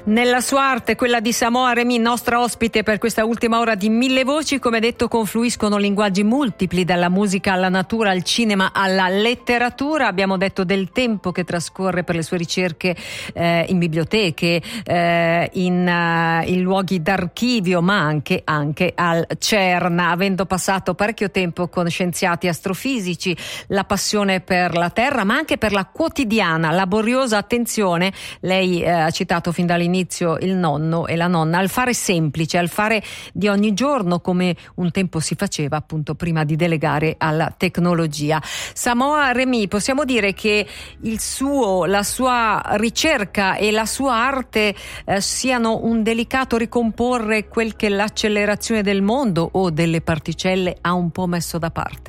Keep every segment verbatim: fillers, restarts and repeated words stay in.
Nella sua arte, quella di Samoa Remi, nostra ospite per questa ultima ora di Mille Voci, come detto confluiscono linguaggi multipli, dalla musica alla natura, al cinema, alla letteratura. Abbiamo detto del tempo che trascorre per le sue ricerche eh, in biblioteche, eh, in, uh, in luoghi d'archivio, ma anche, anche al CERN, avendo passato parecchio tempo con scienziati astrofisici, la passione per la Terra, ma anche per la quotidiana, laboriosa attenzione. Lei eh, ha citato fin dall'inizio il nonno e la nonna, al fare semplice, al fare di ogni giorno, come un tempo si faceva appunto prima di delegare alla tecnologia. Samoa Remi, possiamo dire che il suo, la sua ricerca e la sua arte eh, siano un delicato ricomporre quel che l'accelerazione del mondo o delle particelle ha un po' messo da parte?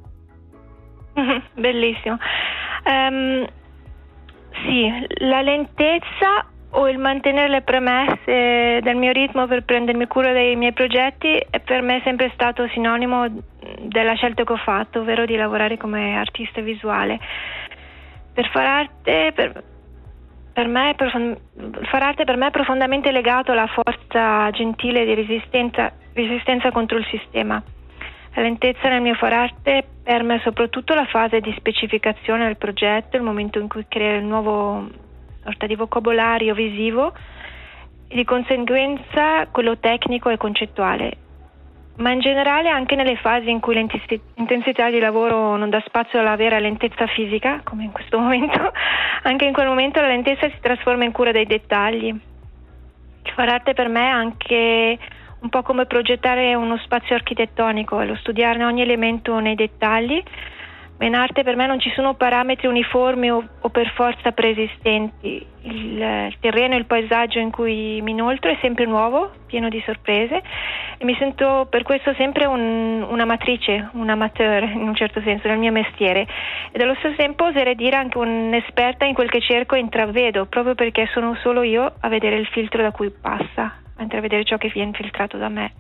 Bellissimo. Um, sì, la lentezza o il mantenere le premesse del mio ritmo per prendermi cura dei miei progetti è per me sempre stato sinonimo della scelta che ho fatto, ovvero di lavorare come artista visuale. Per fare arte, per, per me, per, far arte per me è profondamente legato alla forza gentile di resistenza, resistenza contro il sistema. La lentezza nel mio fare arte per me è soprattutto la fase di specificazione del progetto, il momento in cui creo il nuovo sorta di vocabolario visivo e di conseguenza quello tecnico e concettuale, ma in generale anche nelle fasi in cui l'intensità di lavoro non dà spazio alla vera lentezza fisica, come in questo momento, anche in quel momento la lentezza si trasforma in cura dei dettagli. Il fare arte per me è anche un po' come progettare uno spazio architettonico e lo studiarne ogni elemento nei dettagli. Ma in arte per me non ci sono parametri uniformi o, o per forza preesistenti. Il, il terreno e il paesaggio in cui mi inoltro è sempre nuovo, pieno di sorprese, e mi sento per questo sempre un, un'amatrice, un amateur in un certo senso del mio mestiere, ed allo stesso tempo oserei dire anche un'esperta in quel che cerco e intravedo, proprio perché sono solo io a vedere il filtro da cui passa, a intravedere ciò che viene filtrato da me.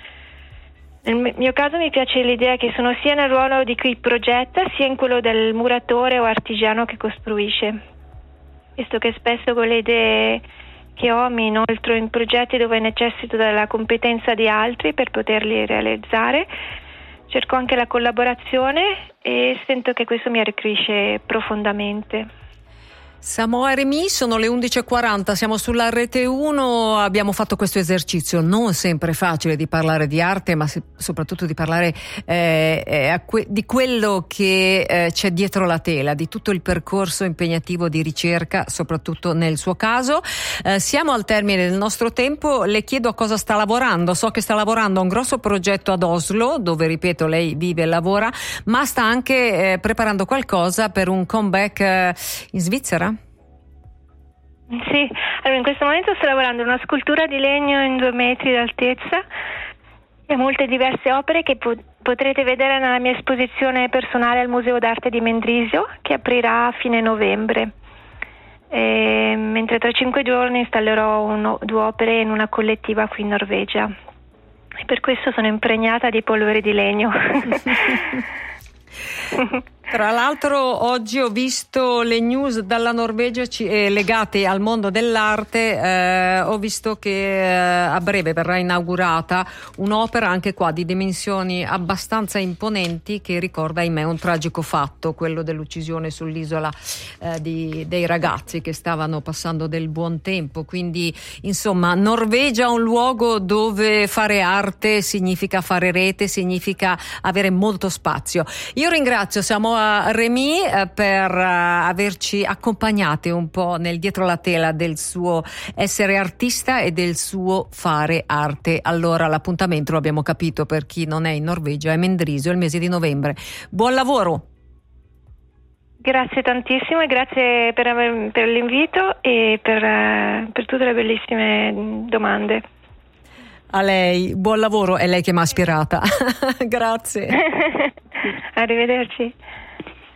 Nel mio caso mi piace l'idea che sono sia nel ruolo di chi progetta sia in quello del muratore o artigiano che costruisce, visto che spesso con le idee che ho mi inoltro in progetti dove necessito della competenza di altri per poterli realizzare. Cerco anche la collaborazione e sento che questo mi arricchisce profondamente. Samoa Remi, sono le undici e quaranta, siamo sulla Rete uno, abbiamo fatto questo esercizio non sempre facile di parlare di arte, ma soprattutto di parlare eh, eh, di quello che eh, c'è dietro la tela, di tutto il percorso impegnativo di ricerca, soprattutto nel suo caso. Eh, siamo al termine del nostro tempo, le chiedo a cosa sta lavorando. So che sta lavorando a un grosso progetto ad Oslo, dove, ripeto, lei vive e lavora, ma sta anche eh, preparando qualcosa per un comeback eh, in Svizzera? Sì, allora in questo momento sto lavorando una scultura di legno in due metri d'altezza e molte diverse opere che po- potrete vedere nella mia esposizione personale al Museo d'Arte di Mendrisio, che aprirà a fine novembre. E, mentre tra cinque giorni installerò uno, due opere in una collettiva qui in Norvegia. E per questo sono impregnata di polvere di legno. Tra l'altro oggi ho visto le news dalla Norvegia ci, eh, legate al mondo dell'arte, eh, ho visto che eh, a breve verrà inaugurata un'opera anche qua di dimensioni abbastanza imponenti che ricorda, ahimè, un tragico fatto, quello dell'uccisione sull'isola eh, di, dei ragazzi che stavano passando del buon tempo. Quindi insomma, Norvegia è un luogo dove fare arte significa fare rete, significa avere molto spazio. Io ringrazio Samoa Remi eh, per uh, averci accompagnati un po' nel dietro la tela del suo essere artista e del suo fare arte. Allora l'appuntamento, lo abbiamo capito per chi non è in Norvegia, è Mendrisio il mese di novembre. Buon lavoro! Grazie tantissimo e grazie per, aver, per l'invito e per, uh, per tutte le bellissime domande. A lei, buon lavoro, è lei che mi ha ispirata. Grazie. Arrivederci.